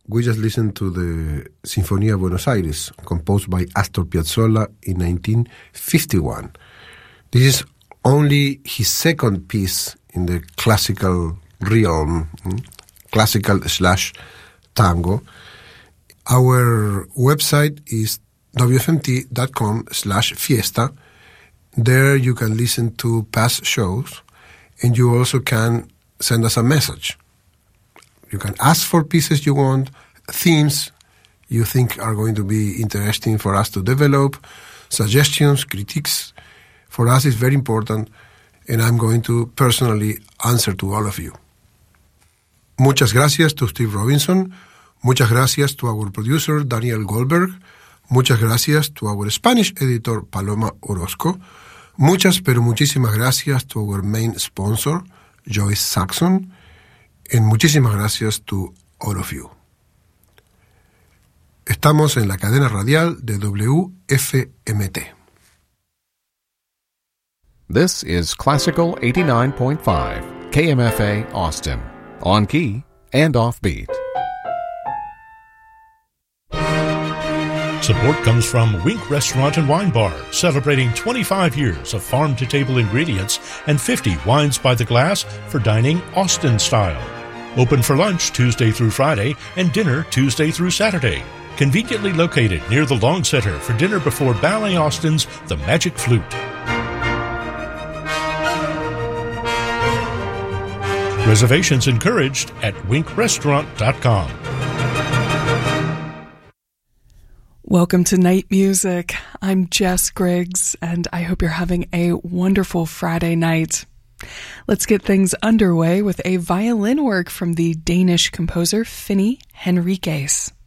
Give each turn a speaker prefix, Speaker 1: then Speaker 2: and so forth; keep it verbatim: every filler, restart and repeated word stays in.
Speaker 1: we just listened to the Sinfonía Buenos Aires, composed by Astor Piazzolla in nineteen fifty-one. This is only his second piece in the classical realm, classical slash tango. Our website is w f m t dot com slash fiesta. There you can listen to past shows, and you also can send us a message. You can ask for pieces you want, themes you think are going to be interesting for us to develop, suggestions, critiques. For us, it's very important, and I'm going to personally answer to all of you. Muchas gracias to Steve Robinson. Muchas gracias to our producer, Daniel Goldberg. Muchas gracias to our Spanish editor, Paloma Orozco. Muchas, pero muchísimas gracias to our main sponsor, Joyce Saxon. And muchísimas gracias to all of you. Estamos en la cadena radial de W F M T.
Speaker 2: This is Classical eighty-nine point five, K M F A Austin, on key and off beat.
Speaker 3: Support comes from Wink Restaurant and Wine Bar, celebrating twenty-five years of farm-to-table ingredients and fifty wines by the glass for dining Austin style. Open for lunch Tuesday through Friday and dinner Tuesday through Saturday. Conveniently located near the Long Center for dinner before Ballet Austin's The Magic Flute. Reservations encouraged at wink restaurant dot com.
Speaker 4: Welcome to Night Music. I'm Jess Griggs, and I hope you're having a wonderful Friday night. Let's get things underway with a violin work from the Danish composer Finney Henriques.